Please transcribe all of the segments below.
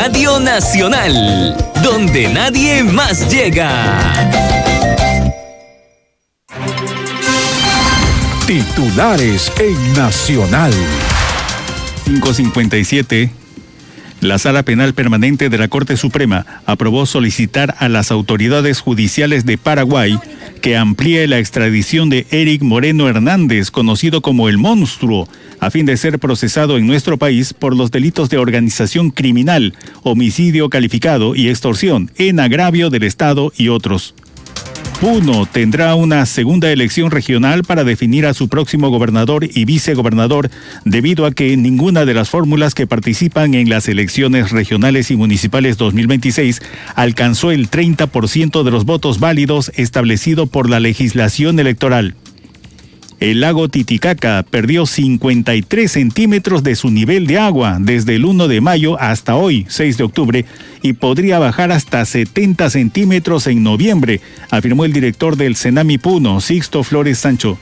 Radio Nacional, donde nadie más llega. Titulares en Nacional. 5:57. La Sala Penal Permanente de la Corte Suprema aprobó solicitar a las autoridades judiciales de Paraguay que amplíe la extradición de Eric Moreno Hernández, conocido como El Monstruo, a fin de ser procesado en nuestro país por los delitos de organización criminal, homicidio calificado y extorsión en agravio del Estado y otros. Puno tendrá una segunda elección regional para definir a su próximo gobernador y vicegobernador, debido a que ninguna de las fórmulas que participan en las elecciones regionales y municipales 2026 alcanzó el 30% de los votos válidos establecido por la legislación electoral. El lago Titicaca perdió 53 centímetros de su nivel de agua desde el 1 de mayo hasta hoy, 6 de octubre, y podría bajar hasta 70 centímetros en noviembre, afirmó el director del Senami Puno, Sixto Flores Sancho.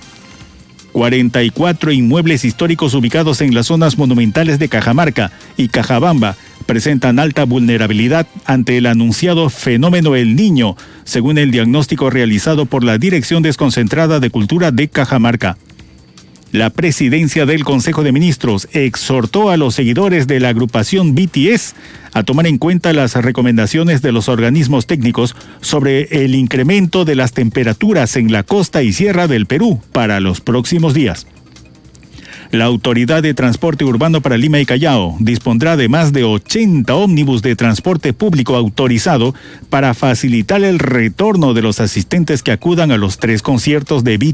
44 inmuebles históricos ubicados en las zonas monumentales de Cajamarca y Cajabamba presentan alta vulnerabilidad ante el anunciado fenómeno El Niño, según el diagnóstico realizado por la Dirección Desconcentrada de Cultura de Cajamarca. La presidencia del Consejo de Ministros exhortó a los seguidores de la agrupación BTS a tomar en cuenta las recomendaciones de los organismos técnicos sobre el incremento de las temperaturas en la costa y sierra del Perú para los próximos días. La Autoridad de Transporte Urbano para Lima y Callao dispondrá de más de 80 ómnibus de transporte público autorizado para facilitar el retorno de los asistentes que acudan a los 3 conciertos de BTS